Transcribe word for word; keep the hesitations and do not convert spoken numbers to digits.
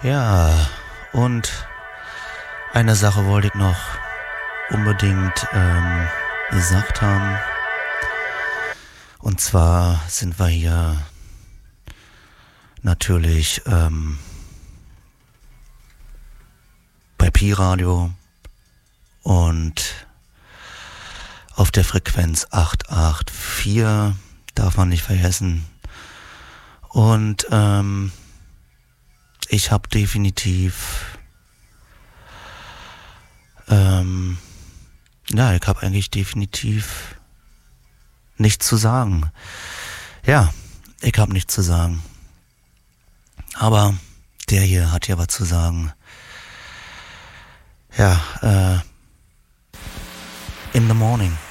Ja, und eine Sache wollte ich noch unbedingt ähm, gesagt haben. Und zwar sind wir hier natürlich ähm, bei Pi-Radio und auf der Frequenz acht acht vier, darf man nicht vergessen. Und ähm, ich habe definitiv, ähm, ja, ich habe eigentlich definitiv nichts zu sagen. Ja, ich habe nichts zu sagen. Aber der hier hat ja was zu sagen. Ja, äh, in the morning.